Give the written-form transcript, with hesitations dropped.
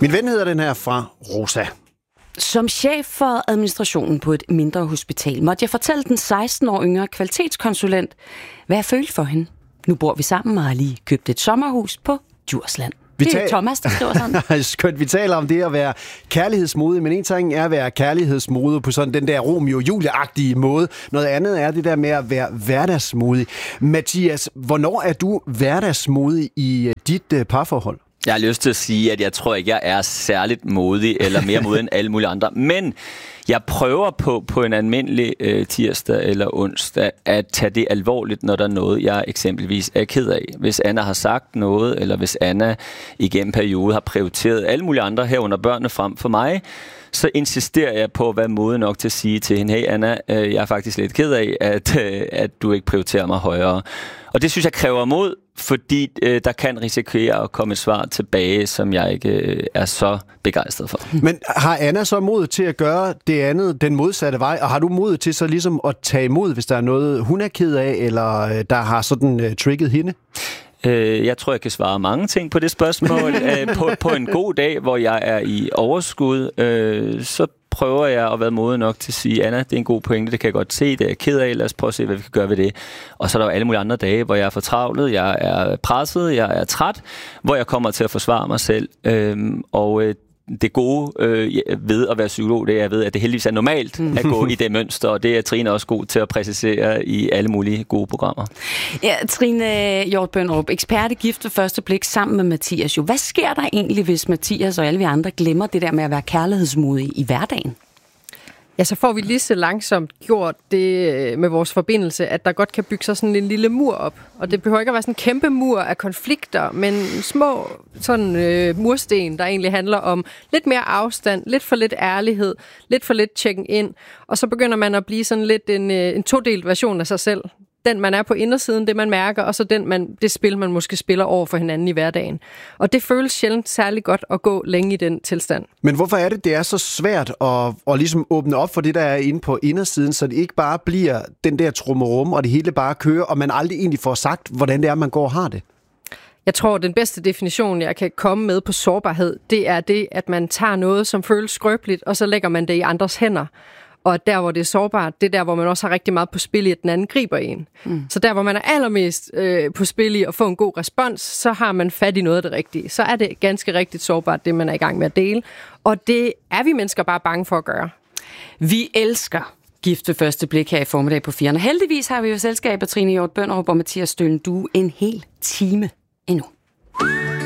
Min ven hedder den her fra Rosa. Som chef for administrationen på et mindre hospital, måtte jeg fortælle den 16 år yngre kvalitetskonsulent, hvad jeg følte for hende. Nu bor vi sammen og har lige købt et sommerhus på Djursland. Det er Thomas, der skriver sådan. Skønt, vi taler om det at være kærlighedsmodig, men en ting er at være kærlighedsmodig på sådan den der Romeo-Julie-agtige måde. Noget andet er det der med at være hverdagsmodig. Mathias, hvornår er du hverdagsmodig i dit parforhold? Jeg har lyst til at sige, at jeg tror ikke, jeg er særligt modig, eller mere modig end alle mulige andre. Men jeg prøver på en almindelig tirsdag eller onsdag at tage det alvorligt, når der er noget, jeg eksempelvis er ked af. Hvis Anna har sagt noget, eller hvis Anna igennem periode har prioriteret alle mulige andre herunder børnene frem for mig, så insisterer jeg på at være modig nok til at sige til hende, hey Anna, jeg er faktisk lidt ked af, at du ikke prioriterer mig højere. Og det synes jeg kræver mod, fordi der kan risikere at komme et svar tilbage, som jeg ikke er så begejstret for. Men har Anna så mod til at gøre det andet, den modsatte vej, og har du mod til så ligesom at tage imod, hvis der er noget, hun er ked af, eller der har sådan trigget hende? Jeg tror, jeg kan svare mange ting på det spørgsmål. På en god dag, hvor jeg er i overskud, så prøver jeg at være modig nok til at sige, Anna, det er en god pointe, det kan jeg godt se, det er jeg ked af, lad os prøve at se, hvad vi kan gøre ved det. Og så er der jo alle mulige andre dage, hvor jeg er fortravlet, jeg er presset, jeg er træt, hvor jeg kommer til at forsvare mig selv. Det gode ved at være psykolog, det er, jeg ved, at det heldigvis er normalt at gå i det mønster, og det er Trine også god til at præcisere i alle mulige gode programmer. Ja, Trine Hjort Bønderup, ekspert i Gift ved første blik sammen med Mathias. Hvad sker der egentlig, hvis Mathias og alle vi andre glemmer det der med at være kærlighedsmodige i hverdagen? Ja, så får vi lige så langsomt gjort det med vores forbindelse, at der godt kan bygge sig sådan en lille mur op. Og det behøver ikke at være sådan en kæmpe mur af konflikter, men små sådan mursten, der egentlig handler om lidt mere afstand, lidt for lidt ærlighed, lidt for lidt checken ind. Og så begynder man at blive sådan lidt en todelt version af sig selv. Den, man er på indersiden, det man mærker, og så det spil, man måske spiller over for hinanden i hverdagen. Og det føles sjældent særlig godt at gå længe i den tilstand. Men hvorfor er det er så svært at ligesom åbne op for det, der er inde på indersiden, så det ikke bare bliver den der trummerum, og det hele bare kører, og man aldrig egentlig får sagt, hvordan det er, man går og har det? Jeg tror, den bedste definition, jeg kan komme med på sårbarhed, det er det, at man tager noget, som føles skrøbeligt, og så lægger man det i andres hænder. Og der, hvor det er sårbart, det er der, hvor man også har rigtig meget på spil i, at den anden griber en. Så der, hvor man er allermest på spil i at få en god respons, så har man fat i noget af det rigtige. Så er det ganske rigtigt sårbart, det man er i gang med at dele. Og det er vi mennesker bare bange for at gøre. Vi elsker Gift ved første blik her i formiddag på 4'erne. Heldigvis har vi jo selskab af Trine Hjort Bønderup og Mathias Stølen Due en hel time endnu.